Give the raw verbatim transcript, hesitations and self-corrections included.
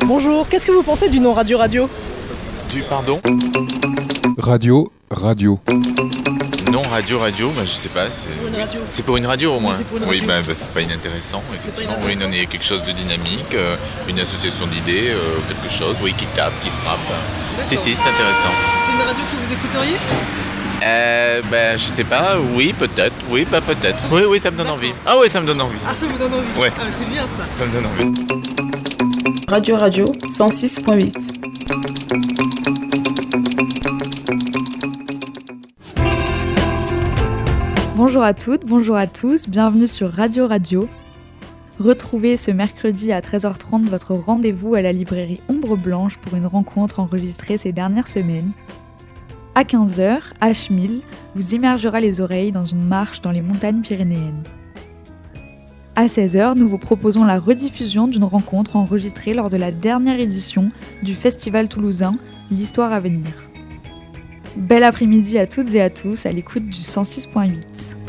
Bonjour, qu'est-ce que vous pensez du nom Radio Radio? Du pardon? Radio, radio. Non, radio, radio, bah, je sais pas, c'est Pour une radio. c'est pour une radio au moins. Oui, c'est pour une Oui, radio. bah, bah, c'est pas inintéressant, C'est pas effectivement. Oui, inintéressant. non, il y a quelque chose de dynamique, euh, une association d'idées, euh, quelque chose, oui, qui tape, qui frappe. Si, si, c'est intéressant. C'est une radio que vous écouteriez? Euh, bah, je sais pas, oui, peut-être, oui, bah, peut-être. Oui, oui, ça me donne D'accord. envie. Ah oui, ça me donne envie. Ah, ça vous donne envie? Ouais. Ah, mais c'est bien ça. Ça me donne envie. Radio Radio cent six point huit. Bonjour à toutes, bonjour à tous, bienvenue sur Radio Radio. Retrouvez ce mercredi à treize heures trente votre rendez-vous à la librairie Ombre Blanche pour une rencontre enregistrée ces dernières semaines. À quinze heures, H mille vous immergera les oreilles dans une marche dans les montagnes pyrénéennes. À seize heures, nous vous proposons la rediffusion d'une rencontre enregistrée lors de la dernière édition du Festival toulousain L'Histoire à venir. Bel après-midi à toutes et à tous à l'écoute du cent six point huit.